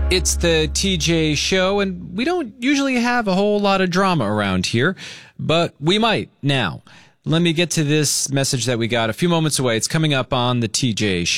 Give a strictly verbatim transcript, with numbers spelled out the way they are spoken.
It's the T J Show, and we don't usually have a whole lot of drama around here, but we might now. Let me get to this message that we got a few moments away. It's coming up on the T J Show.